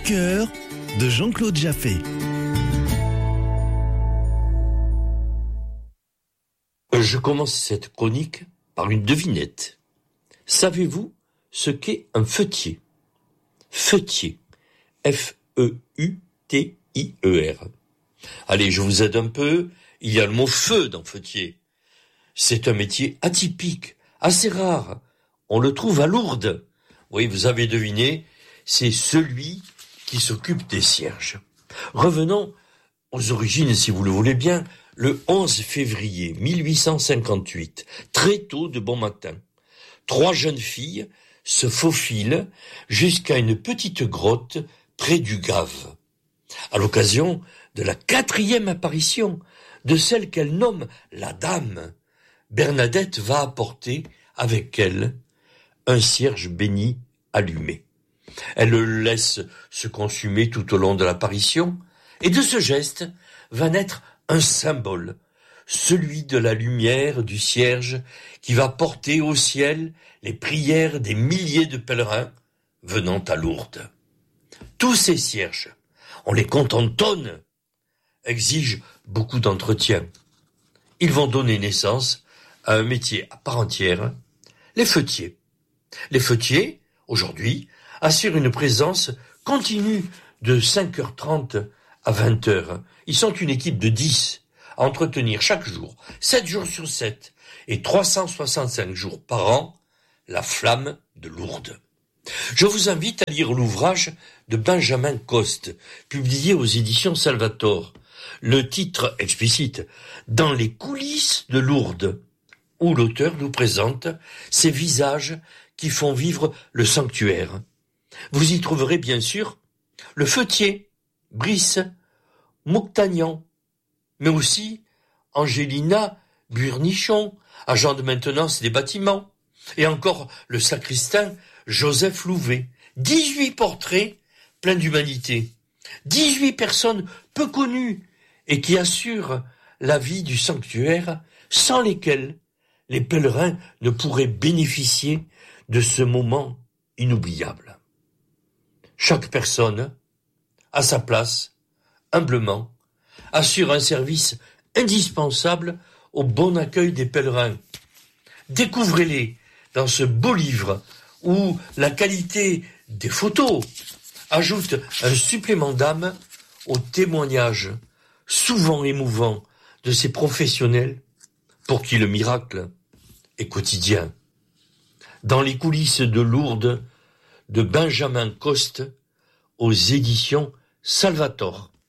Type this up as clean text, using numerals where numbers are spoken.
cœur de Jean-Claude Jaffé. Je commence cette chronique par une devinette. Savez-vous ce qu'est un feutillier ? Feutillier. F-E-U-T-I-E-R. Allez, je vous aide un peu. Il y a le mot feu dans feutillier. C'est un métier atypique, assez rare. On le trouve à Lourdes. Oui, vous avez deviné, c'est celui qui s'occupe des cierges. Revenons aux origines, si vous le voulez bien. Le 11 février 1858, très tôt de bon matin, 3 jeunes filles se faufilent jusqu'à une petite grotte près du Gave. À l'occasion de la 4e apparition de celle qu'elle nomme la Dame, Bernadette va apporter avec elle un cierge béni allumé. Elle le laisse se consumer tout au long de l'apparition, et de ce geste va naître un symbole, celui de la lumière du cierge qui va porter au ciel les prières des milliers de pèlerins venant à Lourdes. Tous ces cierges, on les compte en tonnes, exigent beaucoup d'entretien. Ils vont donner naissance à un métier à part entière, les feutilliers. Les feutilliers, aujourd'hui, assurent une présence continue de 5h30 à 20h. Ils sont une équipe de 10 à entretenir chaque jour, 7 jours sur 7 et 365 jours par an, la flamme de Lourdes. Je vous invite à lire l'ouvrage de Benjamin Coste, publié aux éditions Salvator. Le titre explicite « Dans les coulisses de Lourdes », où l'auteur nous présente ces visages qui font vivre le sanctuaire. Vous y trouverez bien sûr le feutillier, Brice, Moctagnan, mais aussi Angelina Burnichon, agent de maintenance des bâtiments, et encore le sacristain Joseph Louvet. 18 portraits pleins d'humanité, 18 personnes peu connues et qui assurent la vie du sanctuaire, sans lesquelles les pèlerins ne pourraient bénéficier de ce moment inoubliable. Chaque personne, à sa place, humblement, assure un service indispensable au bon accueil des pèlerins. Découvrez-les dans ce beau livre où la qualité des photos ajoute un supplément d'âme aux témoignages souvent émouvants de ces professionnels pour qui le miracle est quotidien. Dans les coulisses de Lourdes, de Benjamin Coste, aux éditions Salvator.